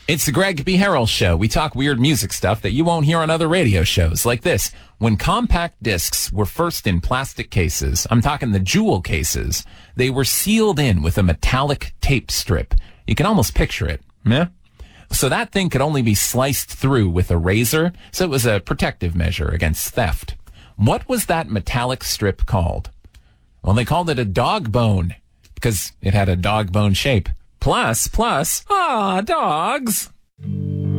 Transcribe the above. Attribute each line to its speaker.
Speaker 1: It's the Greg B. Harrell Show. We talk weird music stuff that you won't hear on other radio shows, like this. When compact discs were first in plastic cases, I'm talking the jewel cases, they were sealed in with a metallic tape strip. You can almost picture it. Yeah? So that thing could only be sliced through with a razor, so it was a protective measure against theft. What was that metallic strip called? Well, they called it a dog bone, because it had a dog bone shape. Plus, dogs.